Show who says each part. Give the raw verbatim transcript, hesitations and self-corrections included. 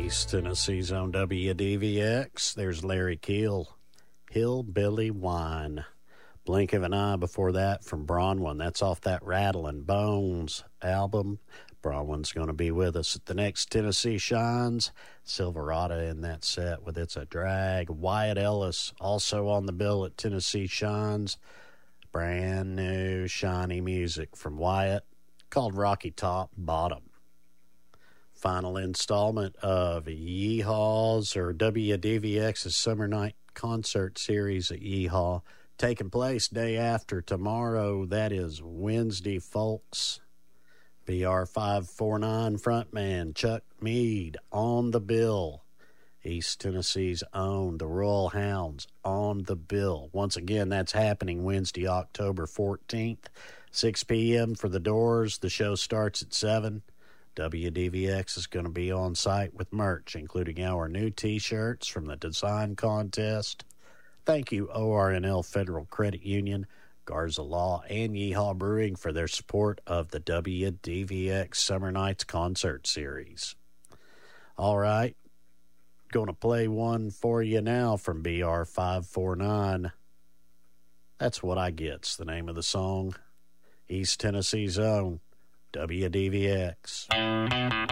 Speaker 1: East Tennessee's own W D V X. There's Larry Keel, Hillbilly Wine. Blink of an Eye before that from Bronwyn. That's off that Rattlin' Bones album. Bronwyn's going to be with us at the next Tennessee Shines. Silverado in that set with It's a Drag. Wyatt Ellis also on the bill at Tennessee Shines. Brand new shiny music from Wyatt called Rocky Top Bottom. Final installment of Yeehaw's or W D V X's Summer Night Concert Series at Yeehaw, taking place day after tomorrow. That is Wednesday, folks. B R five forty-nine frontman Chuck Mead on the bill. East Tennessee's own, the Royal Hounds, on the bill. Once again, that's happening Wednesday, October fourteenth, six p.m. for the doors. The show starts at seven. W D V X is going to be on site with merch, including our new T-shirts from the design contest. Thank you, O R N L Federal Credit Union, Garza Law, and Yeehaw Brewing for their support of the W D V X Summer Nights Concert Series. All right, going to play one for you now from B R five forty-nine. That's What I Get's the name of the song. East Tennessee's own W D V X.